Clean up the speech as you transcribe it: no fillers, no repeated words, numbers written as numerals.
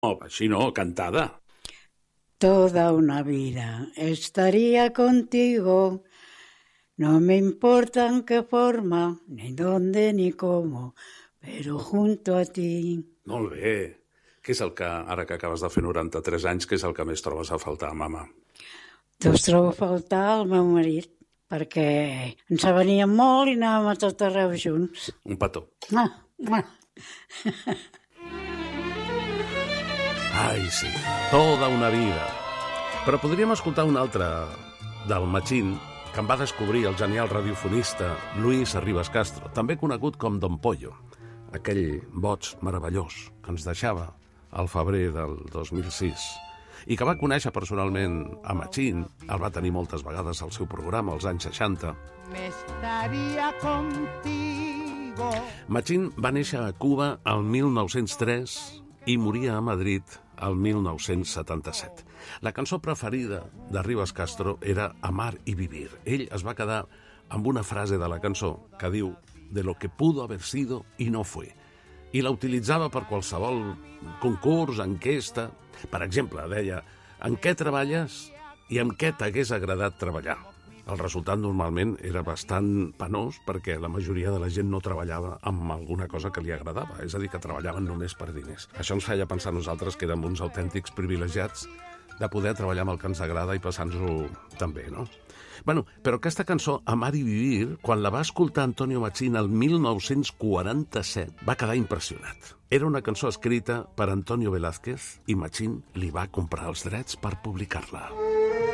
així no, cantada. Toda una vida estaría contigo. No me importa en qué forma, ni dónde, ni cómo, pero junto a ti. Molt bé. Què és el que, ara que acabes de fer 93 anys, què és el que més trobes a faltar, mama? Doncs trobo a faltar el meu marit, perquè ens aveníem molt i anàvem a tot arreu junts. Un petó. Ai, sí, toda una vida. Però podríem escoltar una altra del Machín, que em va descobrir el genial radiofonista Luis Arribas Castro, també conegut com Don Pollo, aquell boig meravellós que ens deixava al febrer del 2006 i que va conèixer personalment a Machín, el va tenir moltes vegades al seu programa als anys 60. Machín va néixer a Cuba el 1903 i moria a Madrid el 1977. La cançó preferida de Ribas Castro era Amar y vivir. Ell es va quedar amb una frase de la cançó que diu «de lo que pudo haber sido y no fue». I la utilitzava per qualsevol concurs, enquesta. Per exemple, deia «En què treballes i amb què t'hagués agradat treballar?» El resultat normalment era bastant penós perquè la majoria de la gent no treballava amb alguna cosa que li agradava, és a dir, que treballaven només per diners. Això ens feia pensar nosaltres que érem uns autèntics privilegiats de poder treballar amb el que ens agrada i passar-nos-ho també, no? Bueno, però aquesta cançó, Amar y vivir, quan la va escoltar Antonio Machín el 1947, va quedar impressionat. Era una cançó escrita per Antonio Velázquez i Machín li va comprar els drets per publicar-la.